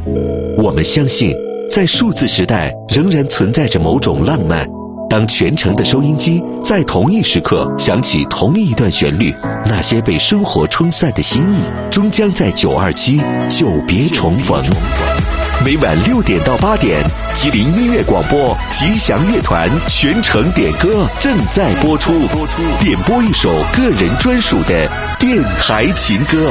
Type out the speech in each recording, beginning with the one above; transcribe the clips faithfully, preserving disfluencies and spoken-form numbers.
我们相信，在数字时代仍然存在着某种浪漫。当全城的收音机在同一时刻响起同一段旋律，那些被生活冲散的心意，终将在九二七久别重逢。每晚六点到八点，吉林音乐广播吉祥乐团全程点歌正在播出，点播一首个人专属的电台情歌。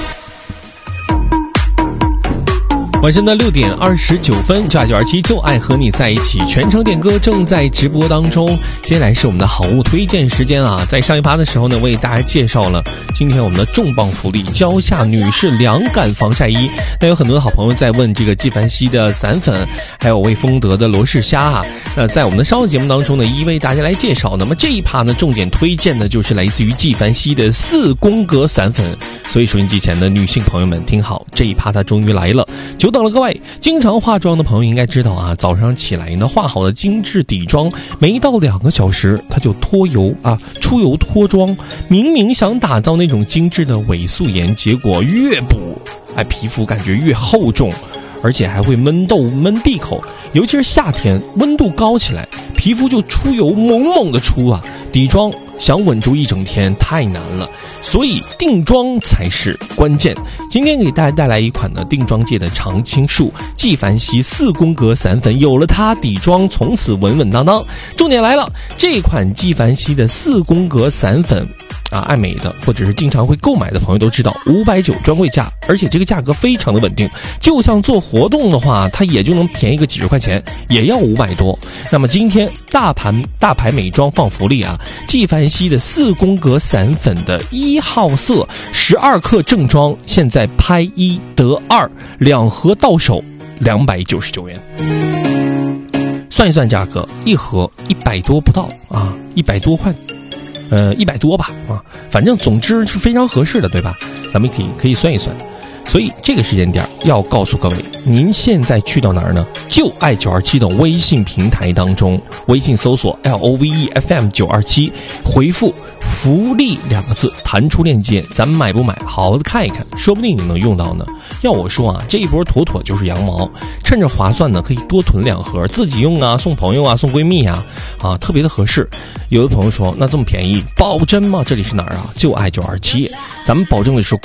晚上的六点二十九分，九二九二七就爱和你在一起，全程点歌正在直播当中。接下来是我们的好物推荐时间啊！在上一趴的时候呢，为大家介绍了今天我们的重磅福利——蕉下女士凉感防晒衣。那有很多的好朋友在问这个纪梵希的散粉，还有魏丰德的罗氏虾啊。那在我们的上个节目当中呢，一一为大家来介绍。那么这一趴呢，重点推荐的就是来自于纪梵希的四宫格散粉。所以收音机前的女性朋友们听好，这一趴它终于来了。久等了各位，经常化妆的朋友应该知道啊，早上起来呢，化好的精致底妆，没到两个小时它就脱油啊，出油脱妆。明明想打造那种精致的伪素颜，结果越补，哎，皮肤感觉越厚重，而且还会闷痘闷闭口。尤其是夏天温度高起来，皮肤就出油猛猛的出啊，底妆想稳住一整天太难了，所以定妆才是关键。今天给大家带来一款呢定妆界的常青树——纪梵希四宫格散粉，有了它，底妆从此稳稳当当。重点来了，这款纪梵希的四宫格散粉啊，爱美的或者是经常会购买的朋友都知道，五百九专柜价，而且这个价格非常的稳定，就像做活动的话，它也就能便宜个几十块钱，也要五百多。那么今天大盘大牌美妆放福利啊，纪梵希的四宫格散粉的一号色十二克正装，现在拍一得二，两盒到手两百九十九元。算一算价格，一盒一百多不到啊，一百多块。呃，一百多吧，啊，反正总之是非常合适的，对吧？咱们可以可以算一算。所以这个时间点要告诉各位，您现在去到哪儿呢？就爱九二七的微信平台当中，微信搜索 L O V E F M 九二七，回复福利两个字，弹出链接，咱们买不买？好好的看一看，说不定你能用到呢。要我说啊，这一波妥妥就是羊毛，趁着划算呢，可以多囤两盒，自己用啊，送朋友啊，送闺蜜啊，啊，特别的合适。有的朋友说，那这么便宜，保真吗？这里是哪儿啊？就爱九二七，咱们保证的是